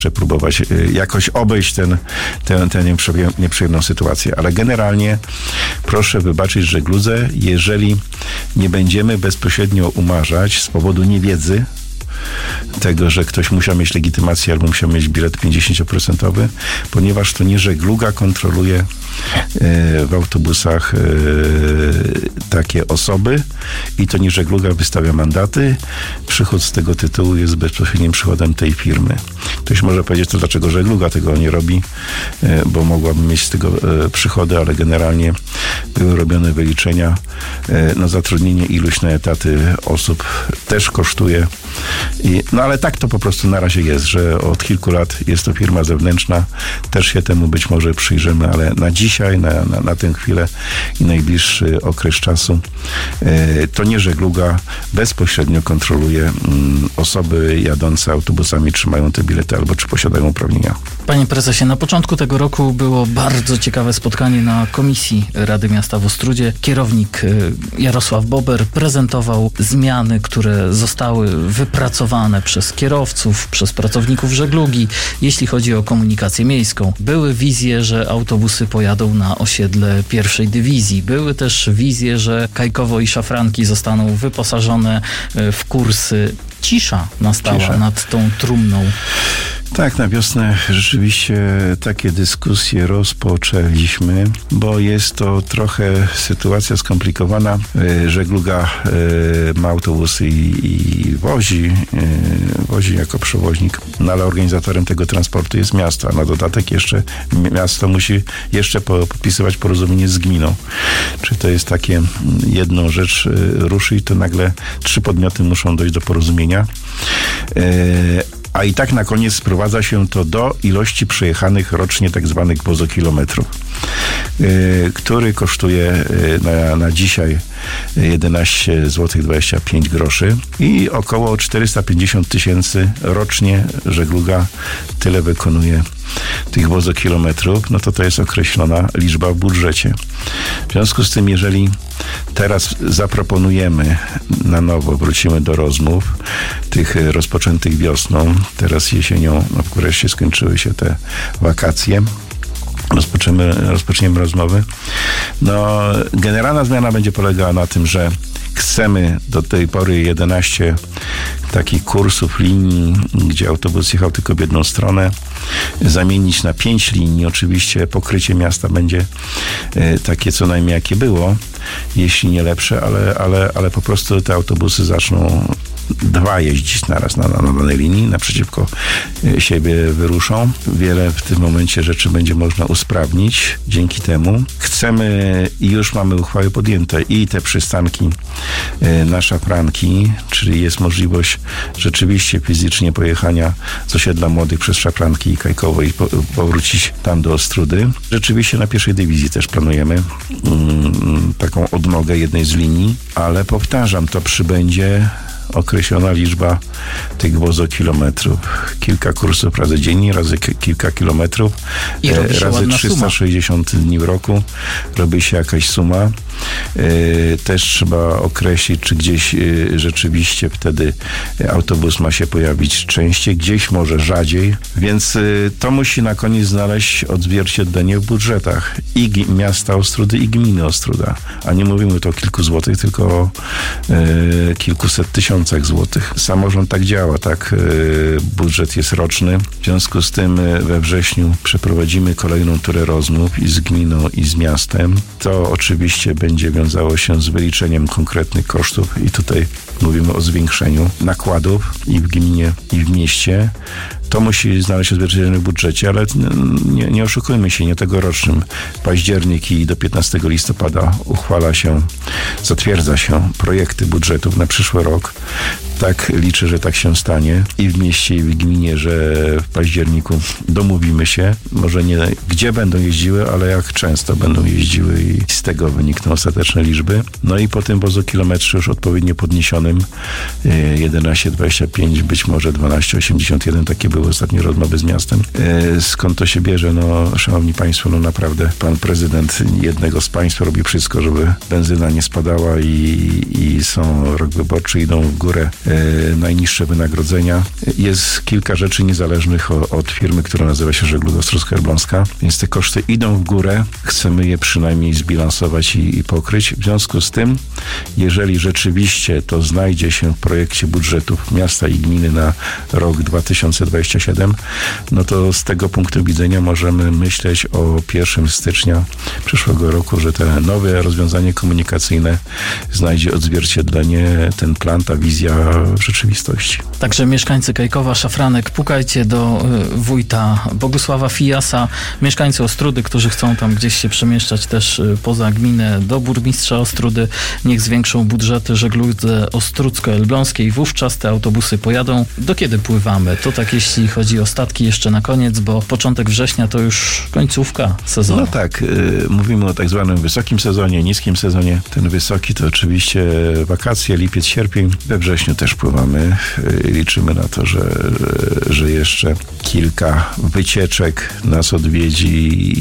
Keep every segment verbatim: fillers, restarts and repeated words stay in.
próbować jakoś obejść ten, tę, tę nieprzyjemną sytuację. Ale generalnie proszę wybaczyć żegludze, jeżeli nie będziemy bezpośrednio umarzać z powodu niewiedzy tego, że ktoś musiał mieć legitymację albo musiał mieć bilet pięćdziesiąt procent, ponieważ to nie żegluga kontroluje e, w autobusach e, takie osoby i to nie żegluga wystawia mandaty. Przychód z tego tytułu jest bezpośrednim przychodem tej firmy. Ktoś może powiedzieć, to dlaczego żegluga tego nie robi, e, bo mogłaby mieć z tego e, przychody, ale generalnie były robione wyliczenia. E, no zatrudnienie iluś na etaty osób też kosztuje. I, no ale tak to po prostu na razie jest, że od kilku lat jest to firma zewnętrzna. Też się temu być może przyjrzymy, ale na dzisiaj, na, na, na tę chwilę i najbliższy okres czasu e, to nie żegluga bezpośrednio kontroluje mm, osoby jadące autobusami, czy mają te bilety albo czy posiadają uprawnienia. Panie prezesie, na początku tego roku było bardzo ciekawe spotkanie na Komisji Rady Miasta w Ostródzie. Kierownik Jarosław Bober prezentował zmiany, które zostały wypracowane przez kierowców, przez pracowników żeglugi, jeśli chodzi o komunikację miejską. Były wizje, że autobusy pojadą na osiedle pierwszej dywizji. Były też wizje, że Kajkowo i Szafranki zostaną wyposażone w kursy. Cisza nastała Cisza. nad tą trumną. Tak, na wiosnę rzeczywiście takie dyskusje rozpoczęliśmy, bo jest to trochę sytuacja skomplikowana. Żegluga ma autobusy i, i wozi, wozi jako przewoźnik, no ale organizatorem tego transportu jest miasto, a na dodatek jeszcze miasto musi jeszcze podpisywać porozumienie z gminą. Czy to jest takie jedną rzecz ruszy i to nagle trzy podmioty muszą dojść do porozumienia. A i tak na koniec sprowadza się to do ilości przejechanych rocznie tak zwanych wozokilometrów, yy, który kosztuje yy, na, na dzisiaj jedenaście złotych dwadzieścia pięć groszy i około czterysta pięćdziesiąt tysięcy rocznie żegluga tyle wykonuje tych wozokilometrów, no to to jest określona liczba w budżecie. W związku z tym, jeżeli teraz zaproponujemy na nowo, wrócimy do rozmów tych rozpoczętych wiosną, teraz jesienią, no wreszcie skończyły się te wakacje, Rozpoczniemy, rozpoczniemy rozmowy. No, generalna zmiana będzie polegała na tym, że chcemy do tej pory jedenaście takich kursów, linii, gdzie autobus jechał tylko w jedną stronę, zamienić na pięć linii. Oczywiście pokrycie miasta będzie e, takie co najmniej jakie było, jeśli nie lepsze, ale, ale, ale po prostu te autobusy zaczną dwa jeździć naraz na, na danej linii, naprzeciwko siebie wyruszą. Wiele w tym momencie rzeczy będzie można usprawnić dzięki temu. Chcemy i już mamy uchwały podjęte i te przystanki e, na Szafranki, czyli jest możliwość rzeczywiście fizycznie pojechania z osiedla Młodych przez Szafranki i Kajkowo i po, powrócić tam do Ostródy. Rzeczywiście na pierwszej dywizji też planujemy mm, taką odnogę jednej z linii, ale powtarzam, to przybędzie określona liczba tych wozokilometrów. Kilka kursów razy dziennie, razy k- kilka kilometrów, I robi się razy trzysta sześćdziesiąt suma. Dni w roku robi się jakaś suma. E, też trzeba określić, czy gdzieś e, rzeczywiście wtedy autobus ma się pojawić częściej, gdzieś może rzadziej, więc e, to musi na koniec znaleźć odzwierciedlenie w budżetach i g- miasta Ostródy i gminy Ostróda. A nie mówimy tu o kilku złotych, tylko o e, kilkuset tysiącach złotych. Samorząd tak działa, tak? Budżet jest roczny. W związku z tym we wrześniu przeprowadzimy kolejną turę rozmów i z gminą, i z miastem. To oczywiście będzie wiązało się z wyliczeniem konkretnych kosztów i tutaj mówimy o zwiększeniu nakładów i w gminie, i w mieście. To musi znaleźć odzwierciedlenie w budżecie, ale nie, nie oszukujmy się, nie tegorocznym. Październik i do piętnastego listopada uchwala się, zatwierdza się projekty budżetów na przyszły rok. Tak liczę, że tak się stanie i w mieście, i w gminie, że w październiku domówimy się. Może nie gdzie będą jeździły, ale jak często będą jeździły i z tego wynikną ostateczne liczby. No i po tym wozokilometrze już odpowiednio podniesionym jedenaście dwadzieścia pięć, być może dwanaście osiemdziesiąt jeden, takie były ostatnie rozmowy z miastem. Skąd to się bierze? No, szanowni państwo, no naprawdę pan prezydent jednego z państw robi wszystko, żeby benzyna nie spadała i, i są rok wyborczy, idą w górę e, najniższe wynagrodzenia. Jest kilka rzeczy niezależnych o, od firmy, która nazywa się Żegluga Ostrucko-Elbląska, więc te koszty idą w górę. Chcemy je przynajmniej zbilansować i, i pokryć. W związku z tym, jeżeli rzeczywiście to znajdzie się w projekcie budżetów miasta i gminy na rok dwa tysiące dwudziesty siódmy, no to z tego punktu widzenia możemy myśleć o pierwszego stycznia przyszłego roku, że te nowe rozwiązanie komunikacyjne znajdzie odzwierciedlenie, ten plan, ta wizja w rzeczywistości. Także mieszkańcy Kejkowa, Szafranek, pukajcie do wójta Bogusława Fijasa, mieszkańcy Ostrudy, którzy chcą tam gdzieś się przemieszczać też poza gminę, do burmistrza Ostrudy, niech zwiększą budżety żegludze ostrucko-elbląskiej, wówczas te autobusy pojadą. Do kiedy pływamy? To tak jeśli chodzi o statki jeszcze na koniec, bo początek września to już końcówka sezonu. No tak, y, mówimy o tak zwanym wysokim sezonie, niskim sezonie. Ten wysoki to oczywiście wakacje, lipiec, sierpień. We wrześniu też pływamy. Y, liczymy na to, że, że jeszcze kilka wycieczek nas odwiedzi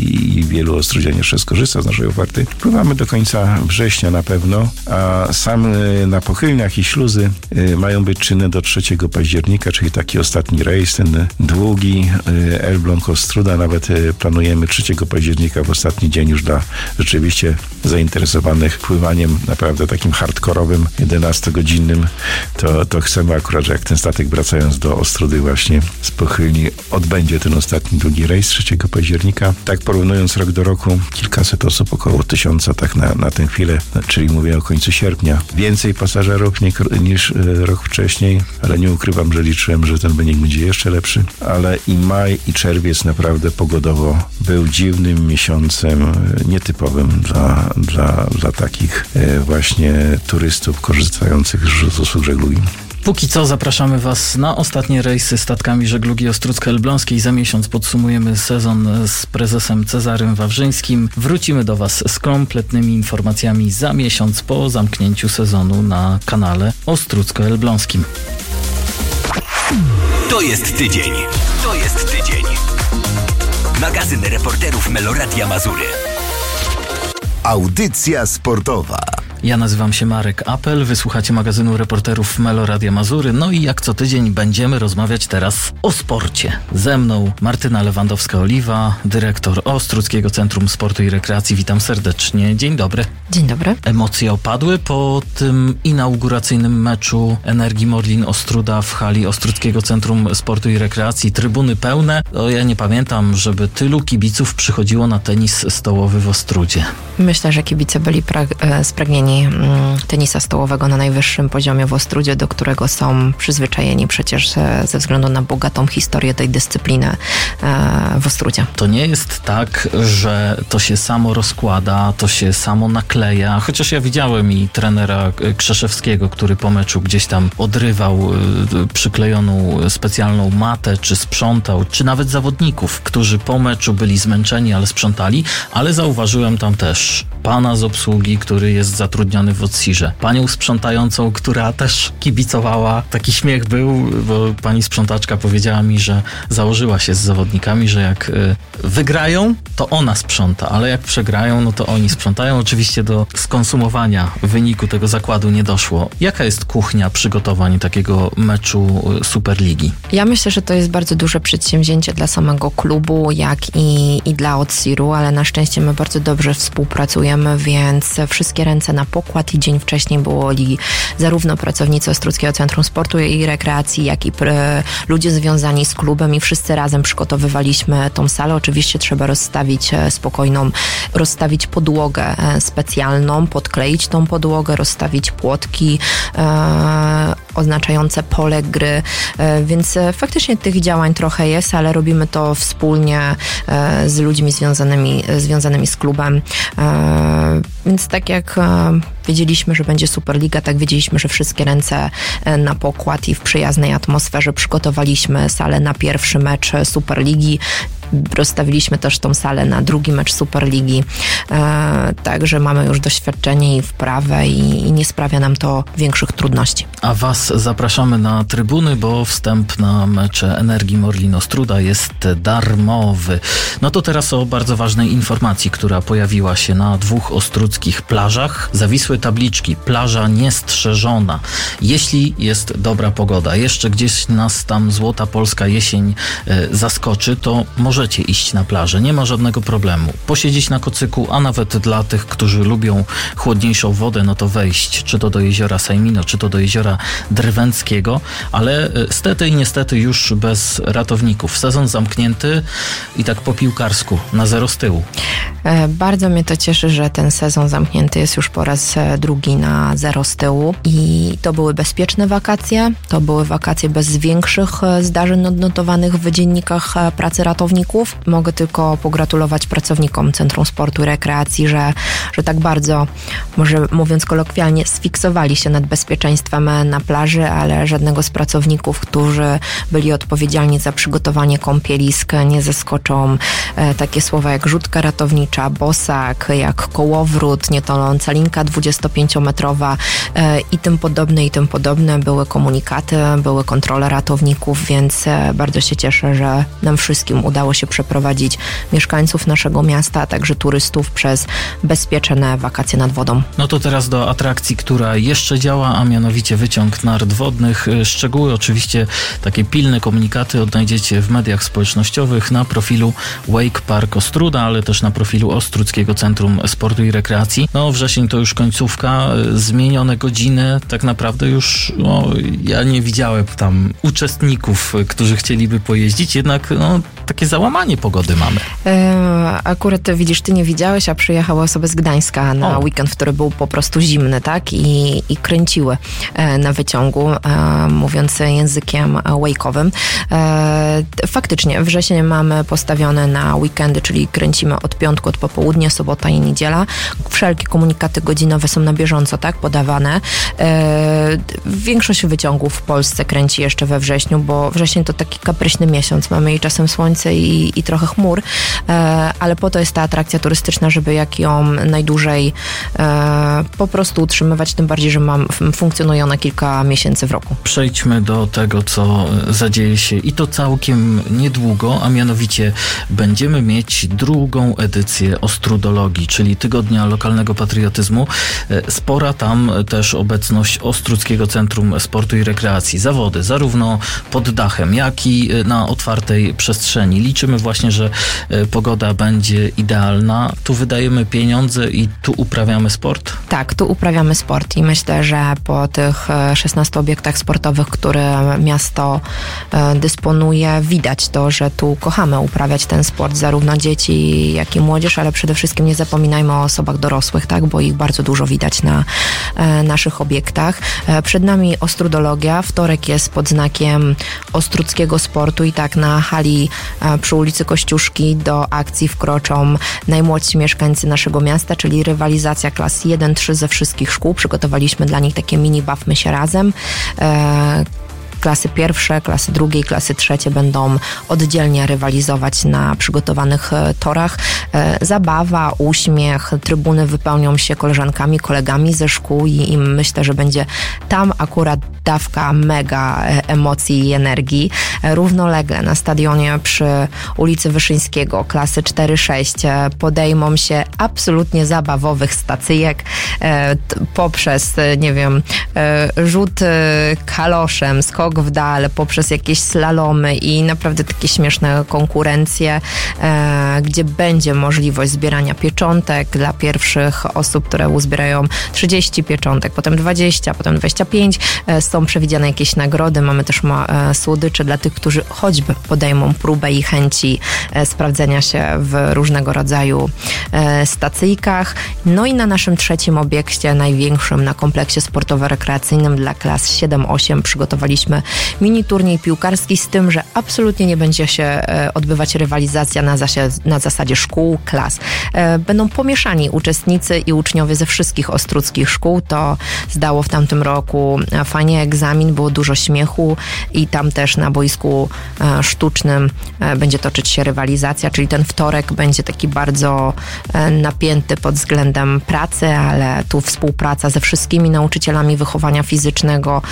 i wielu Ostrudzian jeszcze skorzysta z naszej oferty. Pływamy do końca września na pewno, a sam y, na Pochylniach i śluzy y, mają być czynne do trzeciego października, czyli taki ostatni rejs, ten długi y, Elbląg-Ostruda. Nawet y, planujemy trzeciego października w ostatni dzień już dla rzeczywiście zainteresowanych pływaniem naprawdę takim hardkorowym, jedenastogodzinnym. To, to chcemy akurat, że jak ten statek wracając do Ostrudy właśnie z Pochylni odbędzie ten ostatni długi rejs trzeciego października. Tak porównując rok do roku, kilkaset osób, około tysiąca tak na, na tę chwilę, czyli mówię o końcu sierpnia. Więcej pasażerów niż, niż rok wcześniej, ale nie ukrywam, że liczyłem, że ten wynik będzie jeszcze lepszy, ale i maj i czerwiec naprawdę pogodowo był dziwnym miesiącem, nietypowym dla, dla, dla takich właśnie turystów korzystających z usług żeglugi. Póki co zapraszamy Was na ostatnie rejsy statkami żeglugi ostrucko-elbląskiej. Za miesiąc podsumujemy sezon z prezesem Cezarym Wawrzyńskim. Wrócimy do Was z kompletnymi informacjami za miesiąc po zamknięciu sezonu na kanale ostrucko-elbląskim. To jest tydzień. To jest tydzień. Magazyn reporterów Meloradia Mazury. Audycja sportowa. Ja nazywam się Marek Apel, wysłuchacie magazynu reporterów Meloradia Mazury, no i jak co tydzień będziemy rozmawiać teraz o sporcie. Ze mną Martyna Lewandowska-Oliwa, dyrektor Ostruckiego Centrum Sportu i Rekreacji. Witam serdecznie. Dzień dobry. Dzień dobry. Emocje opadły po tym inauguracyjnym meczu Energii Modlin Ostruda w hali Ostruckiego Centrum Sportu i Rekreacji. Trybuny pełne. No, ja nie pamiętam, żeby tylu kibiców przychodziło na tenis stołowy w Ostrudzie. Myślę, że kibice byli pra- spragnieni tenisa stołowego na najwyższym poziomie w Ostrudzie, do którego są przyzwyczajeni przecież ze względu na bogatą historię tej dyscypliny w Ostrudzie. To nie jest tak, że to się samo rozkłada, to się samo nakleja, chociaż ja widziałem i trenera Krzeszewskiego, który po meczu gdzieś tam odrywał przyklejoną specjalną matę, czy sprzątał, czy nawet zawodników, którzy po meczu byli zmęczeni, ale sprzątali, ale zauważyłem tam też pana z obsługi, który jest zatrudniony w Odsirze. Panią sprzątającą, która też kibicowała. Taki śmiech był, bo pani sprzątaczka powiedziała mi, że założyła się z zawodnikami, że jak y, wygrają, to ona sprząta, ale jak przegrają, no to oni sprzątają. Oczywiście do skonsumowania wyniku tego zakładu nie doszło. Jaka jest kuchnia przygotowań takiego meczu Superligi? Ja myślę, że to jest bardzo duże przedsięwzięcie dla samego klubu, jak i, i dla Odsiru, ale na szczęście my bardzo dobrze współpracujemy, więc wszystkie ręce na pokład i dzień wcześniej byli zarówno pracownicy Ostruckiego Centrum Sportu i Rekreacji, jak i pr- ludzie związani z klubem i wszyscy razem przygotowywaliśmy tą salę. Oczywiście trzeba rozstawić spokojną, rozstawić podłogę specjalną, podkleić tą podłogę, rozstawić płotki e, oznaczające pole gry, e, więc faktycznie tych działań trochę jest, ale robimy to wspólnie e, z ludźmi związanymi, związanymi z klubem. E, Więc tak jak e, wiedzieliśmy, że będzie Superliga, tak wiedzieliśmy, że wszystkie ręce e, na pokład i w przyjaznej atmosferze przygotowaliśmy salę na pierwszy mecz Superligi. Rozstawiliśmy też tą salę na drugi mecz Superligi, także mamy już doświadczenie i wprawę i, i nie sprawia nam to większych trudności. A was zapraszamy na trybuny, bo wstęp na mecze Energii Morlin Ostróda jest darmowy. No to teraz o bardzo ważnej informacji, która pojawiła się na dwóch ostródzkich plażach. Zawisły tabliczki, plaża niestrzeżona. Jeśli jest dobra pogoda, jeszcze gdzieś nas tam złota polska jesień y, zaskoczy, to możecie iść na plażę. Nie ma żadnego problemu. Posiedzieć na kocyku, a nawet dla tych, którzy lubią chłodniejszą wodę, no to wejść, czy to do jeziora Sajmino, czy to do jeziora Drwęckiego, ale stety i niestety już bez ratowników. Sezon zamknięty i tak po piłkarsku, na zero z tyłu. Bardzo mnie to cieszy, że ten sezon zamknięty jest już po raz drugi na zero z tyłu i to były bezpieczne wakacje, to były wakacje bez większych zdarzeń odnotowanych w dziennikach pracy ratowników. Mogę tylko pogratulować pracownikom Centrum Sportu i Rekreacji, że, że tak bardzo, może mówiąc kolokwialnie, sfiksowali się nad bezpieczeństwem na plaży, ale żadnego z pracowników, którzy byli odpowiedzialni za przygotowanie kąpielisk, nie zaskoczą e, takie słowa jak rzutka ratownicza, bosak, jak kołowrót, nietonąca linka dwudziestopięciometrowa e, i tym podobne, i tym podobne. Były komunikaty, były kontrole ratowników, więc e, bardzo się cieszę, że nam wszystkim udało się przeprowadzić mieszkańców naszego miasta, a także turystów przez bezpieczne wakacje nad wodą. No to teraz do atrakcji, która jeszcze działa, a mianowicie wyciąg nart wodnych. Szczegóły, oczywiście takie pilne komunikaty odnajdziecie w mediach społecznościowych na profilu Wake Park Ostróda, ale też na profilu Ostródzkiego Centrum Sportu i Rekreacji. No wrzesień to już końcówka, zmienione godziny, tak naprawdę już no, ja nie widziałem tam uczestników, którzy chcieliby pojeździć, jednak no, takie załamanie pogody mamy. E, akurat widzisz, ty nie widziałeś, a przyjechały osoby z Gdańska na o. weekend, który był po prostu zimny, tak? I, i kręciły e, na wyciągu, e, mówiąc językiem wake'owym. E, faktycznie, wrzesień mamy postawione na weekendy, czyli kręcimy od piątku, od popołudnia, sobota i niedziela. Wszelkie komunikaty godzinowe są na bieżąco, tak? Podawane. E, większość wyciągów w Polsce kręci jeszcze we wrześniu, bo wrzesień to taki kapryśny miesiąc. Mamy i czasem słońce i, i trochę chmur, e, ale po to jest ta atrakcja turystyczna, żeby jak ją najdłużej e, po prostu utrzymywać, tym bardziej, że mam, funkcjonuje ona kilka miesięcy w roku. Przejdźmy do tego, co zadzieje się i to całkiem niedługo, a mianowicie będziemy mieć drugą edycję Ostrudologii, czyli Tygodnia Lokalnego Patriotyzmu. Spora tam też obecność Ostródzkiego Centrum Sportu i Rekreacji. Zawody zarówno pod dachem, jak i na otwartej przestrzeni. Liczymy właśnie, że pogoda będzie idealna. Tu wydajemy pieniądze i tu uprawiamy sport? Tak, tu uprawiamy sport i myślę, że po tych szesnastu obiektach sportowych, które miasto dysponuje, widać to, że tu kochamy uprawiać ten sport, zarówno dzieci, jak i młodzież, ale przede wszystkim nie zapominajmy o osobach dorosłych, tak, bo ich bardzo dużo widać na naszych obiektach. Przed nami Ostrudologia. Wtorek jest pod znakiem Ostródzkiego Sportu i tak na hali przy ulicy Kościuszki do akcji wkroczą najmłodsi mieszkańcy naszego miasta, czyli rywalizacja klas jeden trzy ze wszystkich szkół. Przygotowaliśmy dla nich takie mini Bawmy się razem. E, Klasy pierwsze, klasy drugie i klasy trzecie będą oddzielnie rywalizować na przygotowanych torach. Zabawa, uśmiech, trybuny wypełnią się koleżankami, kolegami ze szkół i, i myślę, że będzie tam akurat dawka mega emocji i energii. Równolegle na stadionie przy ulicy Wyszyńskiego klasy cztery sześć podejmą się absolutnie zabawowych stacyjek poprzez, nie wiem, rzut kaloszem, skok w dal, poprzez jakieś slalomy i naprawdę takie śmieszne konkurencje, e, gdzie będzie możliwość zbierania pieczątek dla pierwszych osób, które uzbierają trzydzieści pieczątek, potem dwadzieścia, potem dwadzieścia pięć. E, są przewidziane jakieś nagrody. Mamy też ma, e, słodycze dla tych, którzy choćby podejmą próbę i chęci e, sprawdzenia się w różnego rodzaju e, stacyjkach. No i na naszym trzecim obiekcie, największym na kompleksie sportowo-rekreacyjnym dla klas siedem osiem przygotowaliśmy mini turniej piłkarski, z tym, że absolutnie nie będzie się odbywać rywalizacja na, zasie, na zasadzie szkół, klas. Będą pomieszani uczestnicy i uczniowie ze wszystkich ostródzkich szkół. To zdało w tamtym roku fajnie egzamin, było dużo śmiechu i tam też na boisku sztucznym będzie toczyć się rywalizacja, czyli ten wtorek będzie taki bardzo napięty pod względem pracy, ale tu współpraca ze wszystkimi nauczycielami wychowania fizycznego,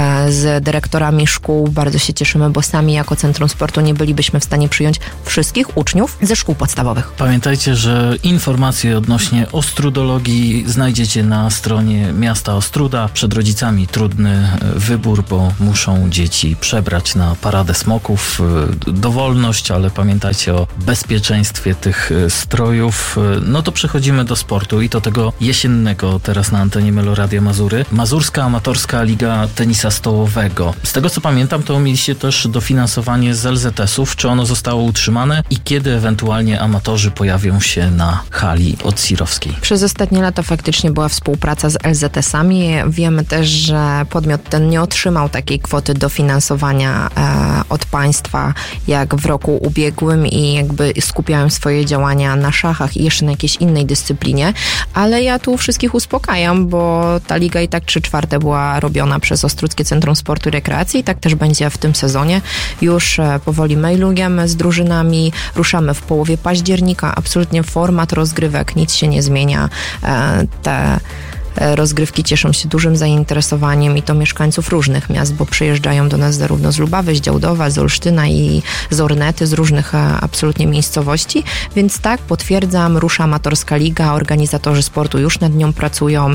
z dyrektorami szkół. Bardzo się cieszymy, bo sami jako Centrum Sportu nie bylibyśmy w stanie przyjąć wszystkich uczniów ze szkół podstawowych. Pamiętajcie, że informacje odnośnie ostrudologii znajdziecie na stronie miasta Ostróda. Przed rodzicami trudny wybór, bo muszą dzieci przebrać na paradę smoków. Dowolność, ale pamiętajcie o bezpieczeństwie tych strojów. No to przechodzimy do sportu i to tego jesiennego teraz na antenie Meloradia Mazury. Mazurska Amatorska Liga Tenisa Stołowego. Z tego co pamiętam, to mieliście też dofinansowanie z L Z S-ów. Czy ono zostało utrzymane i kiedy ewentualnie amatorzy pojawią się na hali odsirowskiej? Przez ostatnie lata faktycznie była współpraca z L Z S-ami. Wiemy też, że podmiot ten nie otrzymał takiej kwoty dofinansowania e, od państwa jak w roku ubiegłym i jakby skupiają swoje działania na szachach i jeszcze na jakiejś innej dyscyplinie, ale ja tu wszystkich uspokajam, bo ta liga i tak trzy czwarte była robiona przez Ostródzkie Centrum Sportu i Rekreacji i tak też będzie w tym sezonie. Już e, powoli mailujemy z drużynami, ruszamy w połowie października, absolutnie format rozgrywek, nic się nie zmienia. E, te rozgrywki cieszą się dużym zainteresowaniem i to mieszkańców różnych miast, bo przyjeżdżają do nas zarówno z Lubawy, z Działdowa, z Olsztyna i z Ornety, z różnych absolutnie miejscowości, więc tak, potwierdzam, rusza Amatorska Liga, organizatorzy sportu już nad nią pracują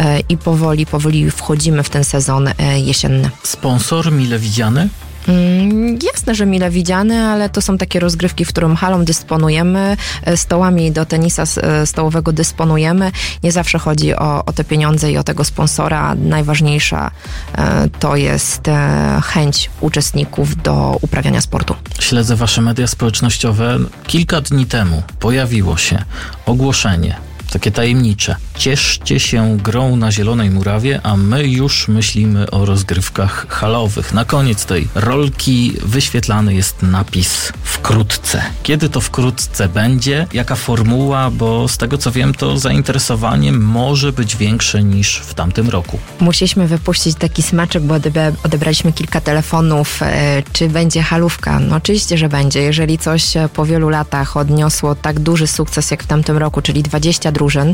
i powoli, powoli wchodzimy w ten sezon jesienny. Sponsor mile widziany? Mm, jasne, że mile widziany, ale to są takie rozgrywki, w którym halą dysponujemy, stołami do tenisa stołowego dysponujemy. Nie zawsze chodzi o, o te pieniądze i o tego sponsora. Najważniejsza e, to jest e, chęć uczestników do uprawiania sportu. Śledzę wasze media społecznościowe. Kilka dni temu pojawiło się ogłoszenie, takie tajemnicze. Cieszcie się grą na Zielonej Murawie, a my już myślimy o rozgrywkach halowych. Na koniec tej rolki wyświetlany jest napis wkrótce. Kiedy to wkrótce będzie? Jaka formuła? Bo z tego co wiem, to zainteresowanie może być większe niż w tamtym roku. Musieliśmy wypuścić taki smaczek, bo odebraliśmy kilka telefonów. Czy będzie halówka? No oczywiście, że będzie. Jeżeli coś po wielu latach odniosło tak duży sukces jak w tamtym roku, czyli dwadzieścia drużyn,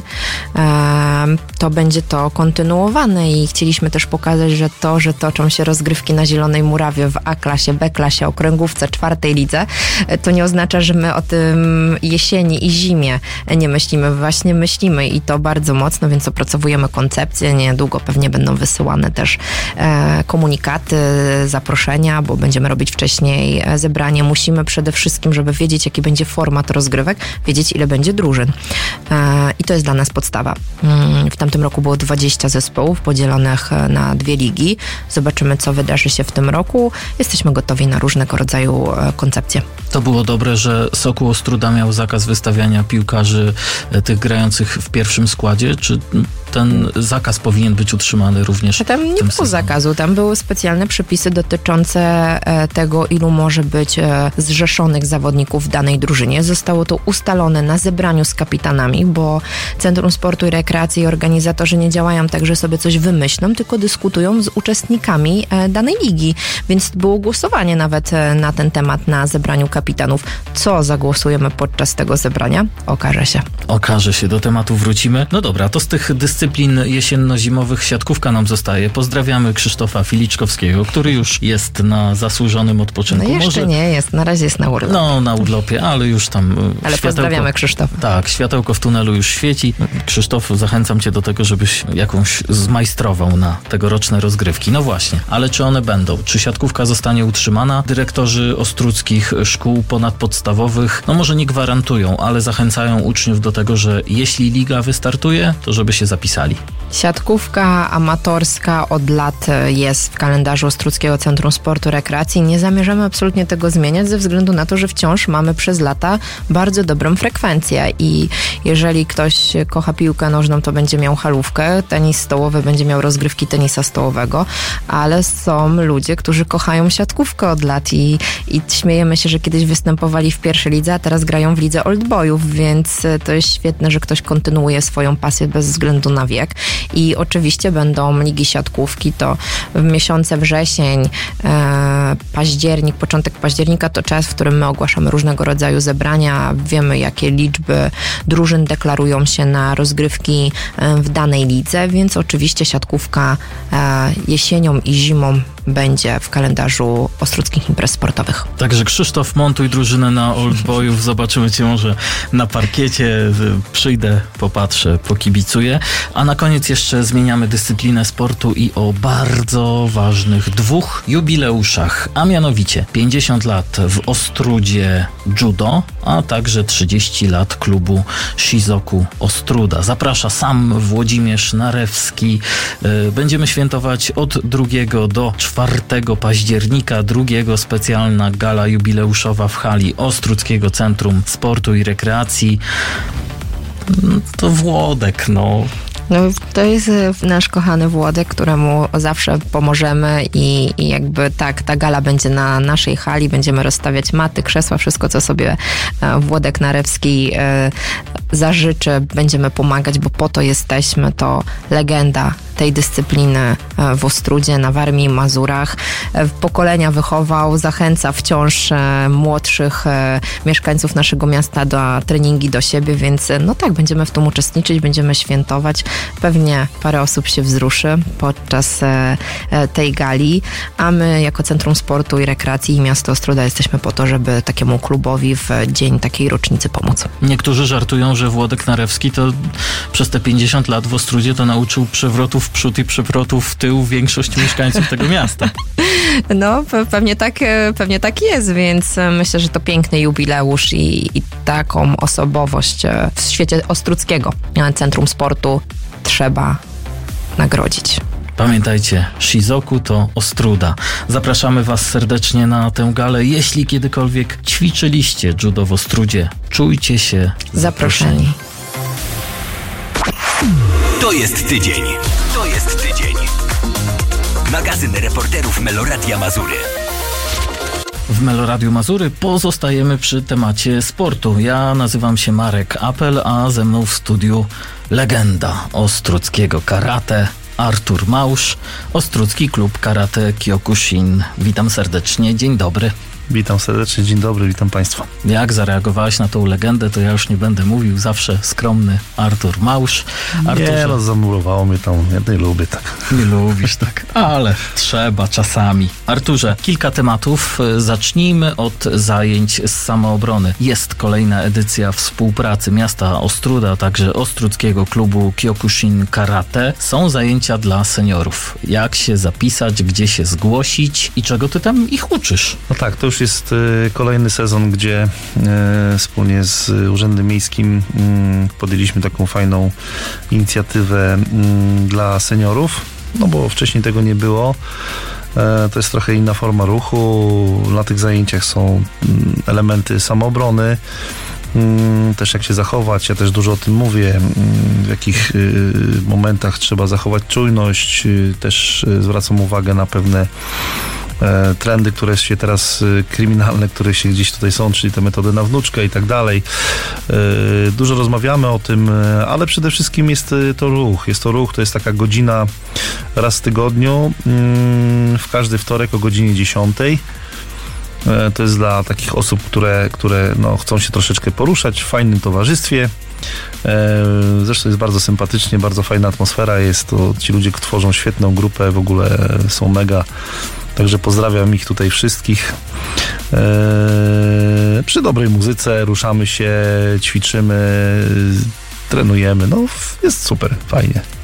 to będzie to kontynuowane i chcieliśmy też pokazać, że to, że toczą się rozgrywki na Zielonej Murawie w A-klasie, B-klasie, okręgówce, czwartej lidze, to nie oznacza, że my o tym jesieni i zimie nie myślimy. Właśnie myślimy i to bardzo mocno, więc opracowujemy koncepcję. Niedługo pewnie będą wysyłane też komunikaty, zaproszenia, bo będziemy robić wcześniej zebranie. Musimy przede wszystkim, żeby wiedzieć, jaki będzie format rozgrywek, wiedzieć, ile będzie drużyn. I to jest dla nas podstawa. W tamtym roku było dwadzieścia zespołów podzielonych na dwie ligi. Zobaczymy, co wydarzy się w tym roku. Jesteśmy gotowi na różnego rodzaju koncepcje. To było dobre, że Sokół Ostróda miał zakaz wystawiania piłkarzy tych grających w pierwszym składzie. Czy ten zakaz powinien być utrzymany również a tam nie było sezonie? Zakazu. Tam były specjalne przepisy dotyczące tego, ilu może być zrzeszonych zawodników w danej drużynie. Zostało to ustalone na zebraniu z kapitanami, bo Centrum Sportu i Rekreacji i organizatorzy nie działają tak, że sobie coś wymyślą, tylko dyskutują z uczestnikami danej ligi. Więc było głosowanie nawet na ten temat na zebraniu kapitanów. Co zagłosujemy podczas tego zebrania? Okaże się. Okaże się. Do tematu wrócimy. No dobra, to z tych dyscyplin jesienno-zimowych siatkówka nam zostaje. Pozdrawiamy Krzysztofa Filiczkowskiego, który już jest na zasłużonym odpoczynku. No jeszcze Może... nie jest. Na razie jest na urlopie. No, na urlopie, ale już tam Ale światełko... pozdrawiamy Krzysztofa. Tak, światełko w tunelu już świeci. Krzysztof, zachęcam cię do tego, żebyś jakąś zmajstrował na tegoroczne rozgrywki. No właśnie, ale czy one będą? Czy siatkówka zostanie utrzymana? Dyrektorzy ostródzkich szkół ponadpodstawowych, no może nie gwarantują, ale zachęcają uczniów do tego, że jeśli liga wystartuje, to żeby się zapisali. Siatkówka amatorska od lat jest w kalendarzu Ostruckiego Centrum Sportu i Rekreacji. Nie zamierzamy absolutnie tego zmieniać ze względu na to, że wciąż mamy przez lata bardzo dobrą frekwencję i jeżeli ktoś kocha piłkę nożną, to będzie miał halówkę, tenis stołowy będzie miał rozgrywki tenisa stołowego, ale są ludzie, którzy kochają siatkówkę od lat i, i śmiejemy się, że kiedyś występowali w pierwszej lidze, a teraz grają w lidze oldboyów, więc to jest świetne, że ktoś kontynuuje swoją pasję bez względu na wiek. I oczywiście będą ligi siatkówki, to w miesiące wrzesień, e, październik, początek października to czas, w którym my ogłaszamy różnego rodzaju zebrania, wiemy jakie liczby drużyn deklarują się na rozgrywki e, w danej lidze, więc oczywiście siatkówka e, jesienią i zimą będzie w kalendarzu Ostruckich Imprez Sportowych. Także Krzysztof, montuj drużynę na oldboyów, zobaczymy cię może na parkiecie, przyjdę, popatrzę, pokibicuję. A na koniec jeszcze zmieniamy dyscyplinę sportu i o bardzo ważnych dwóch jubileuszach, a mianowicie pięćdziesiąt lat w Ostrudzie judo, a także trzydzieści lat klubu Shizoku Ostruda. Zaprasza sam Włodzimierz Narewski. Będziemy świętować od drugiego do czwartego października, drugiego specjalna gala jubileuszowa w hali Ostruckiego Centrum Sportu i Rekreacji. To Włodek, no. No, to jest nasz kochany Włodek, któremu zawsze pomożemy i, i jakby tak, ta gala będzie na naszej hali, będziemy rozstawiać maty, krzesła, wszystko, co sobie Włodek Narewski e, zażyczy, będziemy pomagać, bo po to jesteśmy, to legenda tej dyscypliny w Ostrudzie, na Warmii i Mazurach. Pokolenia wychował, zachęca wciąż młodszych mieszkańców naszego miasta do treningi do siebie, więc no tak, będziemy w tym uczestniczyć, będziemy świętować. Pewnie parę osób się wzruszy podczas tej gali, a my jako Centrum Sportu i Rekreacji i Miasto Ostruda jesteśmy po to, żeby takiemu klubowi w dzień takiej rocznicy pomóc. Niektórzy żartują, że Włodek Narewski to przez te pięćdziesiąt lat w Ostrudzie to nauczył przewrotów w przód i przewrotów w tył większość mieszkańców tego miasta. No, pewnie tak, pewnie tak jest, więc myślę, że to piękny jubileusz i, i taką osobowość w świecie ostruckiego Centrum Sportu trzeba nagrodzić. Pamiętajcie, Shizoku to Ostruda. Zapraszamy Was serdecznie na tę galę. Jeśli kiedykolwiek ćwiczyliście judo w Ostrudzie, czujcie się zaproszeni. zaproszeni. To jest tydzień. To jest tydzień. Magazyn reporterów Meloradia Mazury. W Meloradiu Mazury pozostajemy przy temacie sportu. Ja nazywam się Marek Apel, a ze mną w studiu legenda ostruckiego karate Artur Mausz, Ostrucki Klub Karate Kyokushin. Witam serdecznie, dzień dobry. Witam serdecznie, dzień dobry, witam Państwa. Jak zareagowałeś na tą legendę, to ja już nie będę mówił, zawsze skromny Artur Mausz. Arturze... Nie, no zamurowało mnie tam, ja nie lubię tak. Nie lubisz tak, ale trzeba czasami. Arturze, kilka tematów. Zacznijmy od zajęć z samoobrony. Jest kolejna edycja współpracy miasta Ostruda, a także Ostruckiego Klubu Kyokushin Karate. Są zajęcia dla seniorów. Jak się zapisać, gdzie się zgłosić i czego ty tam ich uczysz? No tak, to już jest y, kolejny sezon, gdzie y, wspólnie z Urzędem Miejskim y, podjęliśmy taką fajną inicjatywę y, dla seniorów, no bo wcześniej tego nie było. Y, to jest trochę inna forma ruchu. Na tych zajęciach są y, elementy samoobrony, y, też jak się zachować. Ja też dużo o tym mówię, y, w jakich y, momentach trzeba zachować czujność. Y, też y, zwracam uwagę na pewne trendy, które się teraz kryminalne, które się gdzieś tutaj są, czyli te metody na wnuczkę i tak dalej. Dużo rozmawiamy o tym, ale przede wszystkim jest to ruch. Jest to ruch, to jest taka godzina raz w tygodniu, w każdy wtorek o godzinie dziesiątej. To jest dla takich osób, które, które no, chcą się troszeczkę poruszać w fajnym towarzystwie. Zresztą jest bardzo sympatycznie, bardzo fajna atmosfera jest. To ci ludzie tworzą świetną grupę, w ogóle są mega. Także pozdrawiam ich tutaj wszystkich. Eee, przy dobrej muzyce ruszamy się, ćwiczymy, trenujemy. No jest super, fajnie.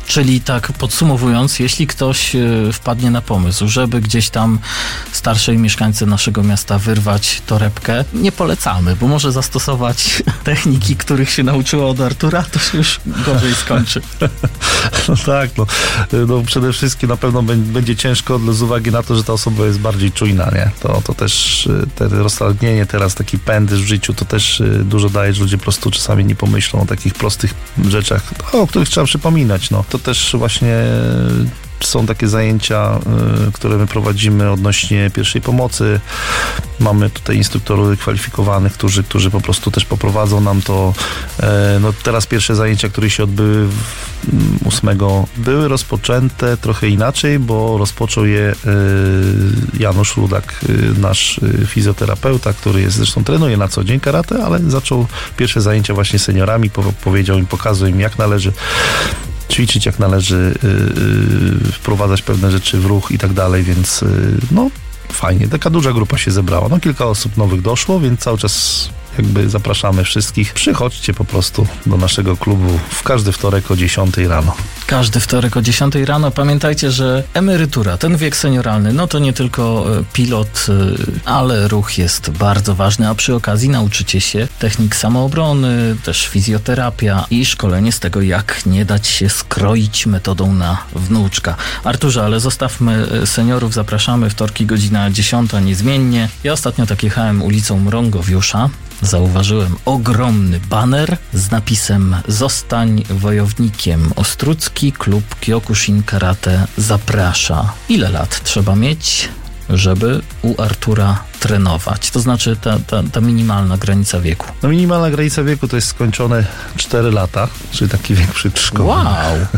Czyli tak podsumowując, jeśli ktoś wpadnie na pomysł, żeby gdzieś tam starszej mieszkańcy naszego miasta wyrwać torebkę, nie polecamy, bo może zastosować techniki, których się nauczyła od Artura, to się już gorzej skończy. No tak, no, no przede wszystkim na pewno będzie ciężko z uwagi na to, że ta osoba jest bardziej czujna, nie? To, to też te roztargnienie teraz, taki pęd w życiu, to też dużo daje, że ludzie po prostu czasami nie pomyślą o takich prostych rzeczach, o których trzeba przypominać, no. To też właśnie są takie zajęcia, y, które my prowadzimy odnośnie pierwszej pomocy. Mamy tutaj instruktorów kwalifikowanych, którzy, którzy po prostu też poprowadzą nam to. E, no teraz pierwsze zajęcia, które się odbyły ósmego były rozpoczęte trochę inaczej, bo rozpoczął je y, Janusz Rudak, y, nasz fizjoterapeuta, który jest, zresztą trenuje na co dzień karate, ale zaczął pierwsze zajęcia właśnie z seniorami, po, powiedział im, pokazał im, jak należy ćwiczyć, jak należy yy, wprowadzać pewne rzeczy w ruch i tak dalej, więc yy, no fajnie, taka duża grupa się zebrała. No kilka osób nowych doszło, więc cały czas jakby zapraszamy wszystkich. Przychodźcie po prostu do naszego klubu w każdy wtorek o dziesiątej rano. Każdy wtorek o dziesiątej rano. Pamiętajcie, że emerytura, ten wiek senioralny, no to nie tylko pilot, ale ruch jest bardzo ważny, a przy okazji nauczycie się technik samoobrony, też fizjoterapia i szkolenie z tego, jak nie dać się skroić metodą na wnuczka. Arturze, ale zostawmy seniorów, zapraszamy, wtorki godzina dziesiąta niezmiennie. Ja ostatnio tak jechałem ulicą Mrągowiusza. Zauważyłem ogromny baner z napisem "Zostań wojownikiem. Ostrucki Klub Kyokushin Karate zaprasza". Ile lat trzeba mieć, żeby u Artura trenować? To znaczy ta, ta, ta minimalna granica wieku. No minimalna granica wieku to jest skończone cztery lata, czyli taki wiek przedszkolny. Wow!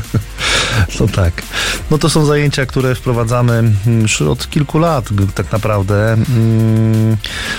No tak. No to są zajęcia, które wprowadzamy już od kilku lat tak naprawdę. Hmm.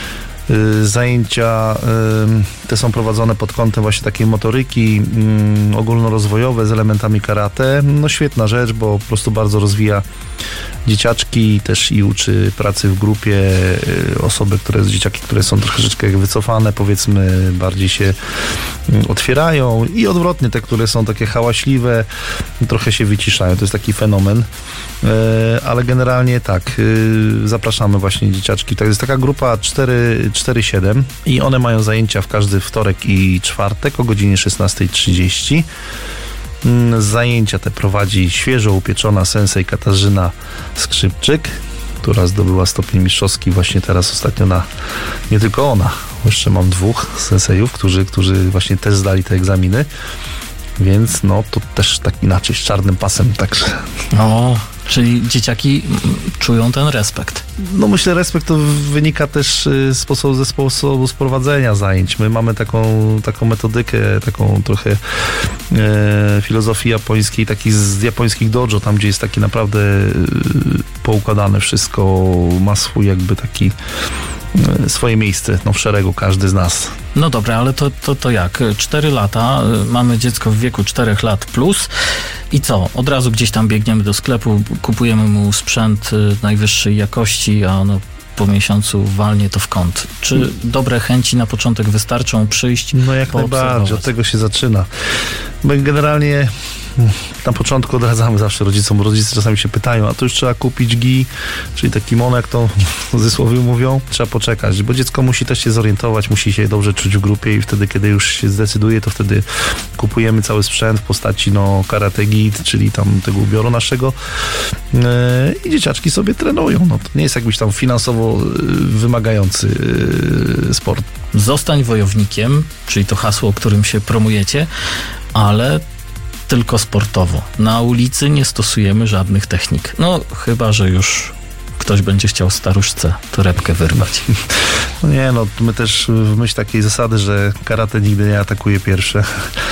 Zajęcia te są prowadzone pod kątem właśnie takiej motoryki ogólnorozwojowe z elementami karate. No świetna rzecz, bo po prostu bardzo rozwija dzieciaczki też i uczy pracy w grupie, osoby, które, dzieciaki, które są troszeczkę wycofane, powiedzmy, bardziej się otwierają i odwrotnie, te, które są takie hałaśliwe, trochę się wyciszają. To jest taki fenomen, ale generalnie tak, zapraszamy właśnie dzieciaczki. To jest taka grupa cztery siedem i one mają zajęcia w każdy wtorek i czwartek o godzinie szesnasta trzydzieści. Zajęcia te prowadzi świeżo upieczona sensei Katarzyna Skrzypczyk, która zdobyła stopień mistrzowski właśnie teraz ostatnio na, nie tylko ona, jeszcze mam dwóch sensejów, którzy, którzy właśnie też zdali te egzaminy, więc no to też tak inaczej, z czarnym pasem, także. O, czyli dzieciaki czują ten respekt. No myślę, respekt to wynika też sposobu, ze sposobu sprowadzenia zajęć. My mamy taką, taką metodykę, taką trochę e, filozofii japońskiej, takich z japońskich dojo, tam gdzie jest taki naprawdę e, poukładane wszystko, ma swój jakby taki e, swoje miejsce no, w szeregu każdy z nas. No dobra, ale to, to, to jak? Cztery lata, mamy dziecko w wieku czterech lat plus i co? Od razu gdzieś tam biegniemy do sklepu, kupujemy mu sprzęt najwyższej jakości, a ono po miesiącu walnie to w kąt. Czy dobre chęci na początek wystarczą przyjść? No jak najbardziej, od tego się zaczyna. My generalnie na początku odradzamy zawsze rodzicom. Rodzice czasami się pytają, a to już trzeba kupić gi, czyli taki kimono, jak to w cudzysłowie mówią. Trzeba poczekać, bo dziecko musi też się zorientować, musi się dobrze czuć w grupie i wtedy, kiedy już się zdecyduje, to wtedy kupujemy cały sprzęt w postaci no karate git, czyli tam tego ubioru naszego yy, i dzieciaczki sobie trenują. No, to nie jest jakbyś tam finansowo wymagający yy, sport. Zostań wojownikiem, czyli to hasło, o którym się promujecie, ale tylko sportowo. Na ulicy nie stosujemy żadnych technik. No, chyba że już ktoś będzie chciał staruszce torebkę wyrwać. No nie, no my też w myśl takiej zasady, że karate nigdy nie atakuje pierwsze.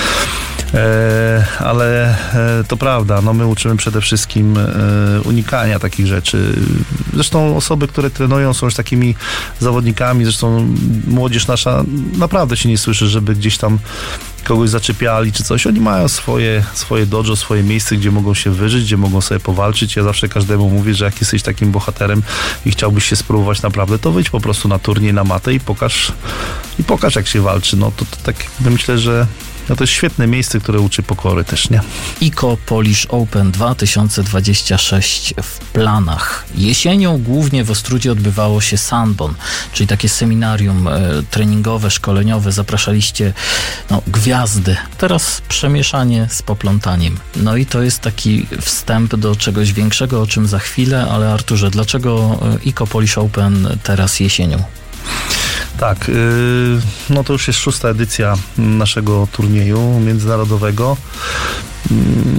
E, ale e, to prawda, no my uczymy przede wszystkim e, unikania takich rzeczy. Zresztą osoby, które trenują, są już takimi zawodnikami, zresztą młodzież nasza naprawdę się nie słyszy, żeby gdzieś tam kogoś zaczepiali czy coś. Oni mają swoje, swoje dojo, swoje miejsce, gdzie mogą się wyżyć, gdzie mogą sobie powalczyć. Ja zawsze każdemu mówię, że jak jesteś takim bohaterem i chciałbyś się spróbować naprawdę, to wyjdź po prostu na turniej, na matę i pokaż, i pokaż jak się walczy. No to, to tak myślę, że no to jest świetne miejsce, które uczy pokory też, nie? I K O Polish Open dwa tysiące dwadzieścia sześć w planach. Jesienią głównie w Ostródzie odbywało się Sanbon, czyli takie seminarium e, treningowe, szkoleniowe. Zapraszaliście no, gwiazdy. Teraz przemieszanie z poplątaniem. No i to jest taki wstęp do czegoś większego, o czym za chwilę, ale Arturze, dlaczego I K O Polish Open teraz jesienią? Tak, yy, no to już jest szósta edycja naszego turnieju międzynarodowego. Yy,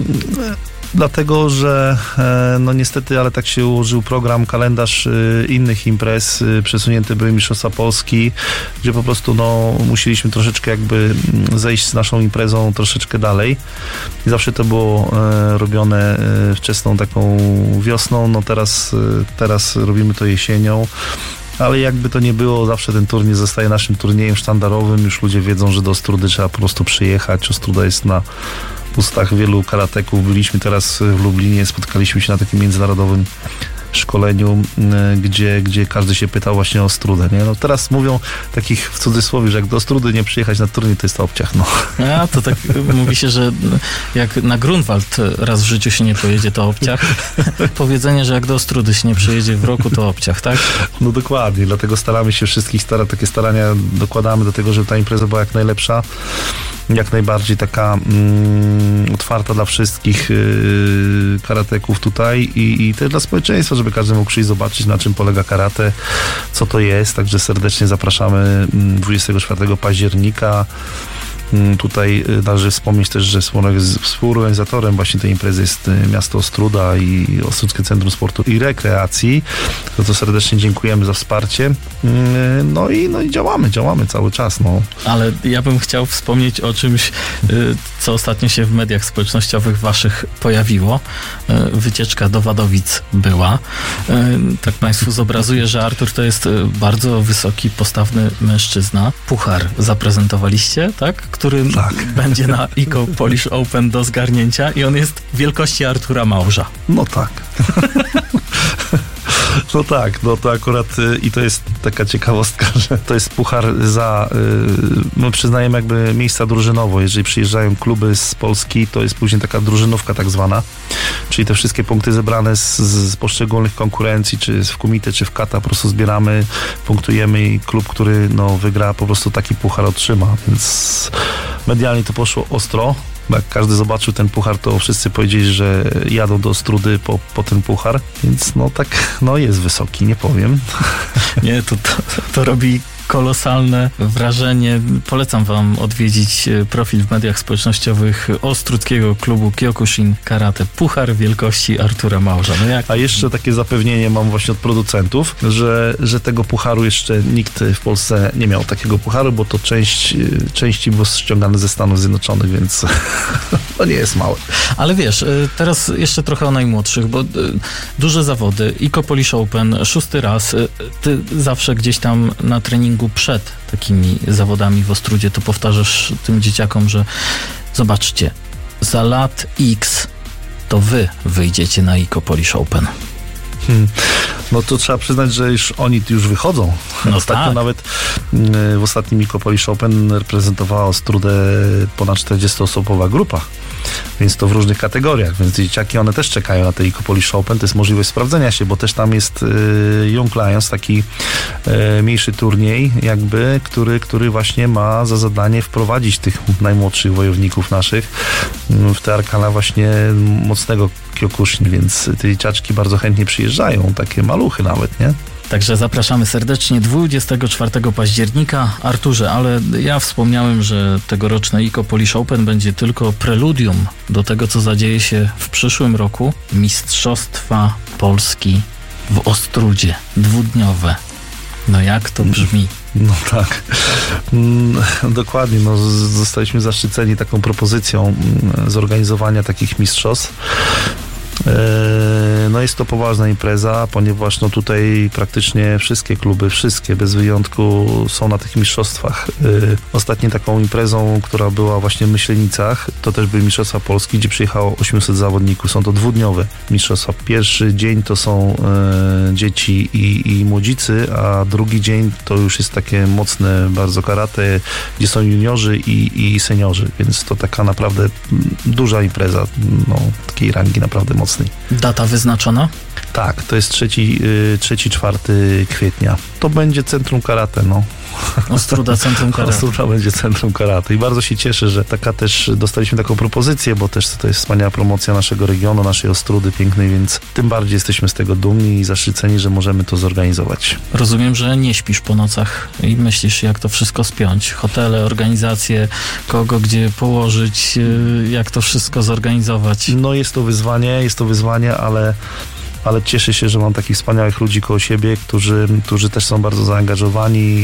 Dlatego, że no niestety, ale tak się ułożył program, kalendarz innych imprez, przesunięte były Mistrzostwa Polski, gdzie po prostu no, musieliśmy troszeczkę jakby zejść z naszą imprezą troszeczkę dalej. I zawsze to było robione wczesną taką wiosną, no teraz, teraz robimy to jesienią. Ale jakby to nie było, zawsze ten turniej zostaje naszym turniejem sztandarowym. Już ludzie wiedzą, że do Ostródy trzeba po prostu przyjechać. Ostróda jest na ustach wielu karateków. Byliśmy teraz w Lublinie, spotkaliśmy się na takim międzynarodowym szkoleniu, gdzie, gdzie każdy się pytał właśnie o Ostródę, nie? No teraz mówią takich w cudzysłowie, że jak do Ostródy nie przyjechać na turniej, to jest to obciach, no. A, to tak mówi się, że jak na Grunwald raz w życiu się nie pojedzie, to obciach. Powiedzenie, że jak do Ostródy się nie przyjedzie w roku, to obciach, tak? No dokładnie, dlatego staramy się wszystkich, stara, takie starania dokładamy do tego, żeby ta impreza była jak najlepsza, jak najbardziej taka mm, otwarta dla wszystkich yy, karateków tutaj i, i też dla społeczeństwa, żeby każdy mógł przyjść zobaczyć, na czym polega karate, co to jest, także serdecznie zapraszamy dwudziestego czwartego października. Tutaj należy wspomnieć też, że współorganizatorem właśnie tej imprezy jest miasto Ostróda i Ostródzkie Centrum Sportu i Rekreacji. No to serdecznie dziękujemy za wsparcie. No i, no i działamy, działamy cały czas. No. Ale ja bym chciał wspomnieć o czymś, co ostatnio się w mediach społecznościowych waszych pojawiło. Wycieczka do Wadowic była. Tak Państwu zobrazuję, że Artur to jest bardzo wysoki, postawny mężczyzna. Puchar zaprezentowaliście, tak? Który tak. będzie na I K O Polish Open do zgarnięcia i on jest wielkości Artura Małża. No tak. No tak, no to akurat i to jest taka ciekawostka, że to jest puchar za, my przyznajemy jakby miejsca drużynowo, jeżeli przyjeżdżają kluby z Polski, to jest później taka drużynówka tak zwana, czyli te wszystkie punkty zebrane z, z poszczególnych konkurencji, czy w kumite, czy w kata, po prostu zbieramy, punktujemy i klub, który no wygra, po prostu taki puchar otrzyma, więc medialnie to poszło ostro. Jak każdy zobaczył ten puchar, to wszyscy powiedzieli, że jadą do Ostródy po, po ten puchar, więc no tak, no jest wysoki, nie powiem. Nie, to, to, to robi kolosalne wrażenie. Polecam wam odwiedzić profil w mediach społecznościowych Ostródzkiego klubu Kyokushin Karate. Puchar wielkości Artura Małża. No jak... A jeszcze takie zapewnienie mam właśnie od producentów, że, że tego pucharu jeszcze nikt w Polsce nie miał takiego pucharu, bo to część, części było ściągane ze Stanów Zjednoczonych, więc to nie jest małe. Ale wiesz, teraz jeszcze trochę o najmłodszych, bo duże zawody, I K O Polish Open, szósty raz, ty zawsze gdzieś tam na treningu przed takimi zawodami w Ostródzie, to powtarzasz tym dzieciakom, że zobaczcie, za lat X to wy wyjdziecie na I K O Polish Open. Hmm. No to trzeba przyznać, że już oni już wychodzą. No Ostatnio tak. nawet w ostatnim I K O Polish Open reprezentowała Ostródę ponad czterdziestoosobowa grupa. Więc to w różnych kategoriach, więc dzieciaki one też czekają na te I K O Polish Open, to jest możliwość sprawdzenia się, bo też tam jest y, Young Lions, taki y, mniejszy turniej jakby, który, który właśnie ma za zadanie wprowadzić tych najmłodszych wojowników naszych y, w te arkana właśnie mocnego Kyokushin, więc te dzieciaczki bardzo chętnie przyjeżdżają, takie maluchy nawet, nie? Także zapraszamy serdecznie dwudziestego czwartego października. Arturze, ale ja wspomniałem, że tegoroczne I K O Polish Open będzie tylko preludium do tego, co zadzieje się w przyszłym roku. Mistrzostwa Polski w Ostródzie. Dwudniowe. No jak to brzmi? No tak, mm, dokładnie, no, zostaliśmy zaszczyceni taką propozycją zorganizowania takich mistrzostw. No jest to poważna impreza, ponieważ no tutaj praktycznie wszystkie kluby, wszystkie bez wyjątku są na tych mistrzostwach. Ostatnią taką imprezą, która była właśnie w Myślenicach, to też były Mistrzostwa Polski, gdzie przyjechało osiemset zawodników. Są to dwudniowe mistrzostwa. Pierwszy dzień to są e, dzieci i, i młodzicy, a drugi dzień to już jest takie mocne bardzo karate, gdzie są juniorzy i, i seniorzy, więc to taka naprawdę duża impreza, no, takiej rangi naprawdę mocnej. Data wyznaczona? Tak, to jest trzeci, trzeci, czwarty kwietnia. To będzie Centrum Karate, no. Ostruda Centrum Karate. Ostruda będzie Centrum Karate i bardzo się cieszę, że taka też dostaliśmy taką propozycję, bo też to jest wspaniała promocja naszego regionu, naszej Ostrudy pięknej, więc tym bardziej jesteśmy z tego dumni i zaszczyceni, że możemy to zorganizować. Rozumiem, że nie śpisz po nocach i myślisz, jak to wszystko spiąć. Hotele, organizacje, kogo gdzie położyć, jak to wszystko zorganizować. No jest to wyzwanie, jest to wyzwanie, ale ale cieszę się, że mam takich wspaniałych ludzi koło siebie, którzy, którzy też są bardzo zaangażowani.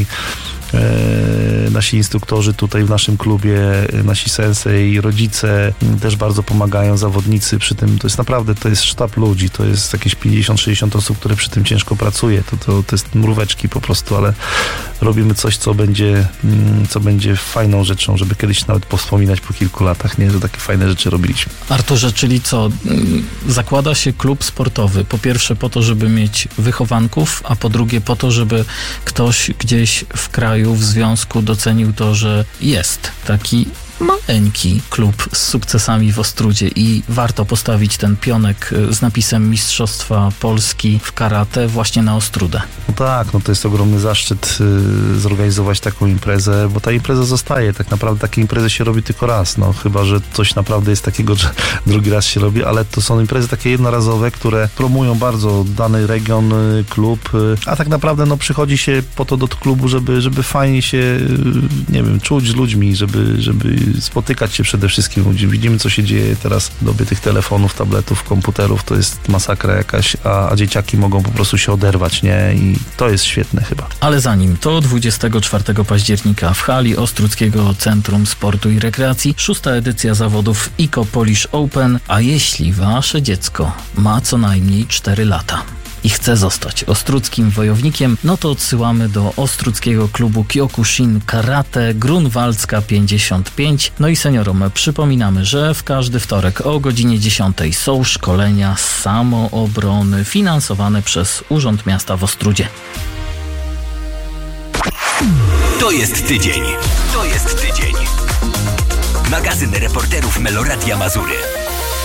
E, nasi instruktorzy tutaj w naszym klubie, nasi sensei, rodzice też bardzo pomagają, zawodnicy przy tym. To jest naprawdę, to jest sztab ludzi, to jest jakieś pięćdziesiąt sześćdziesiąt osób, które przy tym ciężko pracuje. To, to, to jest mróweczki po prostu, ale robimy coś, co będzie, co będzie fajną rzeczą, żeby kiedyś nawet powspominać po kilku latach, nie, że takie fajne rzeczy robiliśmy. Arturze, czyli co? Zakłada się klub sportowy. Po pierwsze po to, żeby mieć wychowanków, a po drugie po to, żeby ktoś gdzieś w kraju, w związku docenił to, że jest taki maleńki klub z sukcesami w Ostrudzie i warto postawić ten pionek z napisem Mistrzostwa Polski w karate właśnie na Ostrudę. No tak, no to jest ogromny zaszczyt y, zorganizować taką imprezę, bo ta impreza zostaje. Tak naprawdę takie imprezy się robi tylko raz, no chyba, że coś naprawdę jest takiego, że drugi raz się robi, ale to są imprezy takie jednorazowe, które promują bardzo dany region, y, klub, y, a tak naprawdę no przychodzi się po to do klubu, żeby, żeby fajnie się, y, nie wiem, czuć z ludźmi, żeby, żeby spotykać się przede wszystkim ludzi. Widzimy, co się dzieje teraz w dobie tych telefonów, tabletów, komputerów. To jest masakra jakaś, a, a dzieciaki mogą po prostu się oderwać, nie? I to jest świetne chyba. Ale zanim to dwudziestego czwartego października w hali Ostrudzkiego Centrum Sportu i Rekreacji szósta edycja zawodów Eco Polish Open, a jeśli wasze dziecko ma co najmniej cztery lata i chce zostać ostrudzkim wojownikiem, no to odsyłamy do Ostrudzkiego Klubu Kyokushin Karate Grunwaldzka pięćdziesiąt pięć. No i seniorom przypominamy, że w każdy wtorek o godzinie dziesiątej są szkolenia samoobrony finansowane przez Urząd Miasta w Ostrudzie. To jest tydzień. To jest tydzień. Magazyn reporterów Meloradia Mazury.